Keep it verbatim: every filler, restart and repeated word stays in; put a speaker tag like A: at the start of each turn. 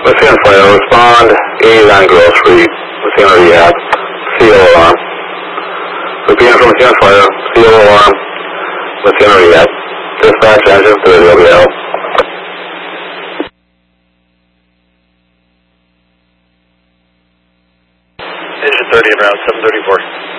A: Within fire, respond eighty-nine Grove Street, within rehab, C O alarm. Repeating from within fire, C O alarm, within rehab. Dispatch engine to the W L.
B: Engine thirty around seven thirty-four.